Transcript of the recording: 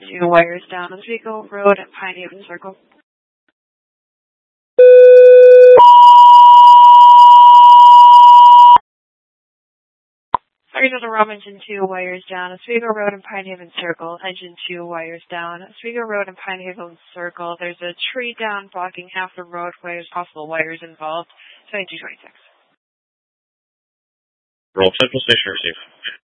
2 wires down Oswego Road at Pine Haven Circle. Sergeant Rob, engine 2 wires down Oswego Road and Pine Haven Circle. Engine 2 wires down Oswego Road and Pine Haven Circle. There's a tree down blocking half the roadway. There's possible wires involved. 2226. Roll Central Station, receive.